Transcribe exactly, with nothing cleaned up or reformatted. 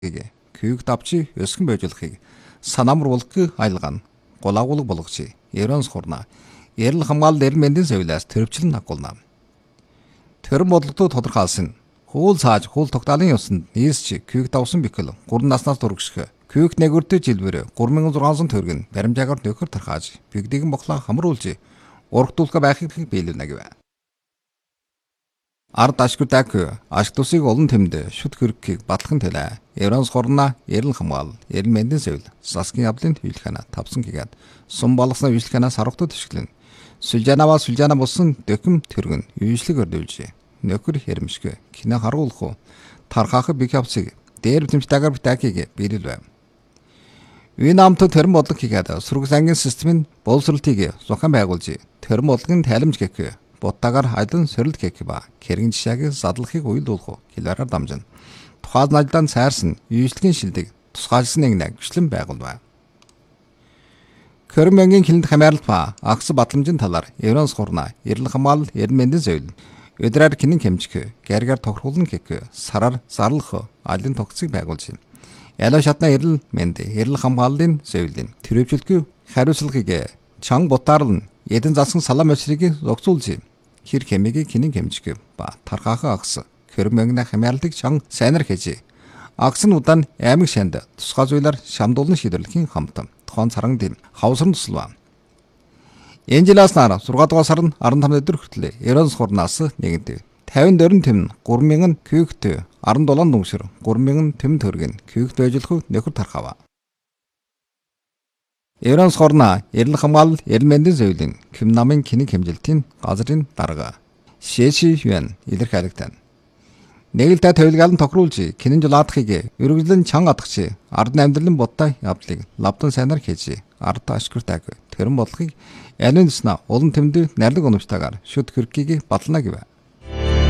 교육 답지 өсгөн байжуулахыг санамруулах айлган голаагуулга болгоч. Евронс хорна. Эрэл хамгаалал эрэл мэндийн соёлоос төрөвчлөн агуулна. Төрөн бодлогоо тодорхойлсон. Хуул цааж хуул тогтоолын ёсонд нийсч күйг давсан бикэл гурван наснаас дургших. Күйг нэгүртэ жилбэр гурван мянган зургаан сан төгрөг баримжаагаар нөхөр тархааж бигдэгэн боклоо хамруулж урагдуулах байхыг биелүүлнэ гэв. Ард ашигтай ашиг тусыг олон тэмд шүт хөрөгийг батлахын төлөө Евронс хорна эрэл хамгаалал эрэл мэндийн соёл засгийн явдлын хөвлөханаа тавсан гэгээд сум болгосноо үйлчлэхэнаа сарвтад төшөглөн сүлжаанаваа сүлжаана болсон дөкөм төргөн үйлчлэг өрдөвлжээ. Нөхөр хэрэмшгэ кино харуулах уу тархаах бик явцыг дээр битэмжтэйгээр битакийг биелүүлв. Үе намт төрөн бодлого хийгээд сургууль ангийн системийн боловсролтыг зохион байгуулж төрөн бодлогын тайлбарж гэх боттагаар айдан сорилт гэх ба кэргийн жишээг задлахыг уйлуулах хэлбэрээр дамжин. Тухайн надлан сайрсан үйлчлэгийн шилдэг тусгайлсан нэг гүшлэн байгуулв. Кэрмэнгийн хилэнд хамаарлт ба агс батламжийн талаар Евронс хорна эрэл хамгаалал эрэл мэндийн соёл өдрээр кинэн хэмжих гэргээр тохируулна гэх сараар зарлах алын тогтцыг байгуулж байна. Ялаа шатна эрэл мэнд эрэл хамгааллын соёлын төрөвчлөг хариуцлагыг чанга бутаарлан эдэн засгийн салам өсрийг зогсуулж хэр хэмэгийг кинэн хэмжих ба тархаахан агс кэрмэнгний хамаарлтыг чанга сайнар хийж агс нь удаан аймаг шанд тусгай зүйлээр шамдуулан шийдвэрлэхийн хамт тухайн царан дэм хавсран туслав. Энэ жилээс нар сургаал дугаар сарын арван тамны өдөр хүртэл Евронс хорнаас нэгэнт тавин дөрвөн тэм гурван мянган күйгт арван дулаан дүншэр гурван мянган тэм төргөн күйгт байжуулах нөхөр тархав. Евронс хорна эрэл хамгаалал эрэл мэндийн соёлын Ким намын кино хэмжилтийн газрын дарга Шэши Хюэн илэрхийлэгдэн. Нэгэлдэ тавилгаалan тохируулж кинон жулаадахыг өргөжлөн чанга атгach ард амьдралын бодтой явдлыг лавдан сайнаар хийж ард ашигтай төрөн бодлогыг алинснаа улан тэмдэг нарлаг өнөвчтойгоор шүт хөргийг батлана гэв.